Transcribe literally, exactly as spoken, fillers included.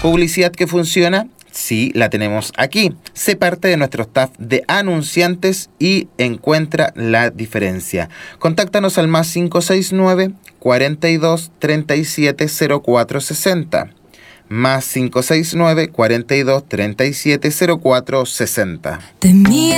¿Publicidad que funciona? Sí, la tenemos aquí. Sé parte de nuestro staff de anunciantes y encuentra la diferencia. Contáctanos al más cinco seis nueve, cuarenta y dos, treinta y siete, cero cuatro sesenta. Más cinco seis nueve, cuarenta y dos, treinta y siete, cero cuatro sesenta.